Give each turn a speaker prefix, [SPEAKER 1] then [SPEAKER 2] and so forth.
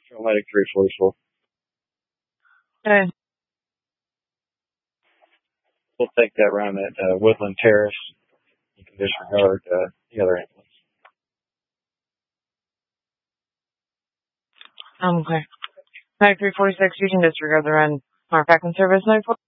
[SPEAKER 1] Atlantic 344.
[SPEAKER 2] Okay.
[SPEAKER 1] We'll take that round at Woodland Terrace. You can disregard the other ambulance.
[SPEAKER 2] Okay. 9346, you can disregard the run. Mark back in service 94.